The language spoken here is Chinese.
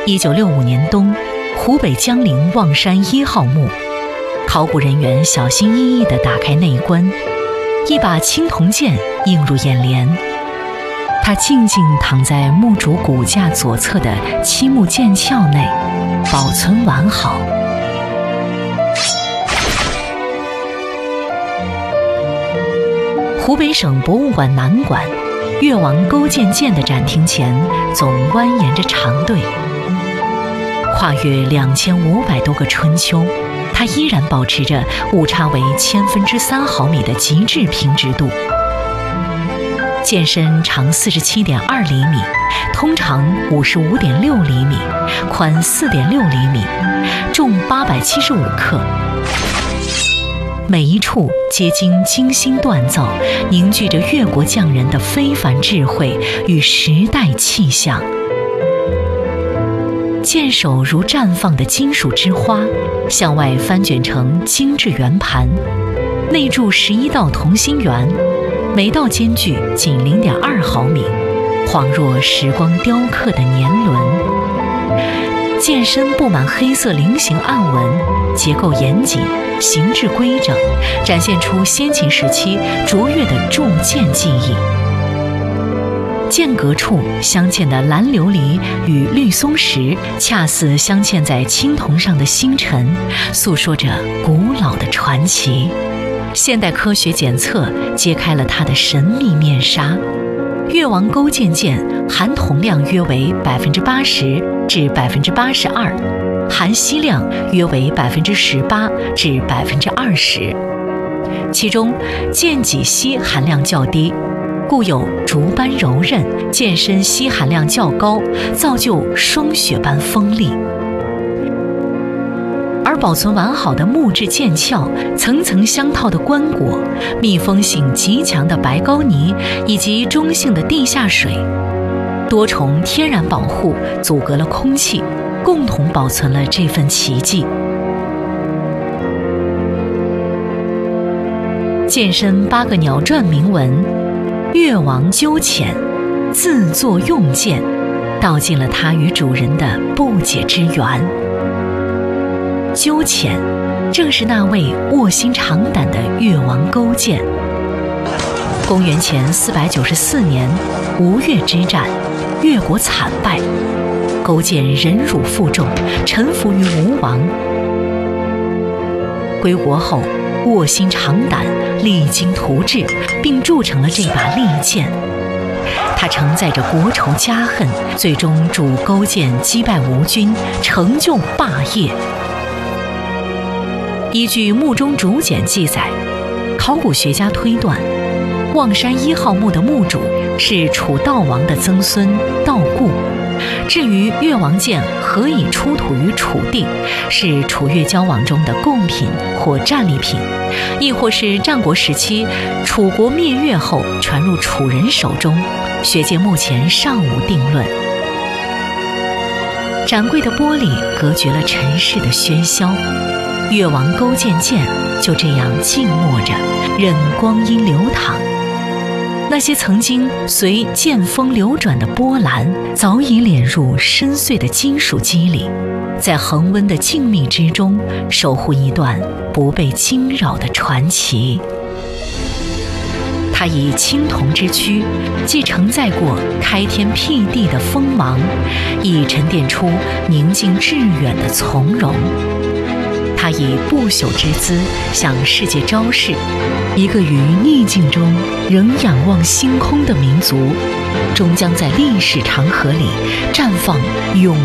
1965年冬，湖北江陵望山1号墓，考古人员小心翼翼地打开内棺，一把青铜剑映入眼帘。它静静躺在墓主骨架左侧的漆木剑鞘内，保存完好。湖北省博物馆南馆越王勾践剑的展厅前，总蜿蜒着长队。跨越2500多个春秋，它依然保持着误差为3/1000毫米的极致平直度。剑身长47.2厘米，通长55.6厘米，宽4.6厘米，重875克。每一处皆经精心锻造，凝聚着越国匠人的非凡智慧与时代气象。剑首如绽放的金属之花，向外翻卷成精致圆盘，内铸11道同心圆，每道间距仅0.2毫米，恍若时光雕刻的年轮。剑身布满黑色菱形暗纹，结构严谨，形制规整，展现出先秦时期卓越的铸剑技艺。剑阁处镶嵌的蓝琉璃与绿松石，恰似镶嵌在青铜上的星辰，诉说着古老的传奇。现代科学检测揭开了它的神秘面纱。越王勾践剑含铜量约为80%至82%，含锡量约为18%至20%，其中剑脊锡含量较低，故有竹般柔韧，剑身锡含量较高，造就霜雪般锋利。而保存完好的木质剑鞘、层层相套的棺椁、密封性极强的白膏泥以及中性的地下水，多重天然保护阻隔了空气，共同保存了这份奇迹。剑身8个鸟篆铭文，越王鸠潜，自作用剑，道尽了他与主人的不解之缘。鸠潜正是那位卧薪尝胆的越王勾践。公元前494年吴越之战，越国惨败，勾践忍辱负重，臣服于吴王。归国后，卧薪尝胆，励精图治，并铸成了这把利剑。他承载着国仇家恨，最终助勾践击败吴军，成就霸业。依据墓中竹简记载，考古学家推断，望山1号墓的墓主是楚悼王的曾孙悼固。至于越王剑何以出土于楚地，是楚越交往中的贡品或战利品，亦或是战国时期楚国灭越后传入楚人手中，学界目前尚无定论。展柜的玻璃隔绝了尘世的喧嚣，越王勾践剑就这样静默着，任光阴流淌。那些曾经随剑锋流转的波澜，早已敛入深邃的金属肌里，在恒温的静谧之中，守护一段不被惊扰的传奇。它以青铜之躯，既承载过开天辟地的锋芒，亦沉淀出宁静致远的从容。他以不朽之姿向世界昭示，一个于逆境中仍仰望星空的民族，终将在历史长河里绽放永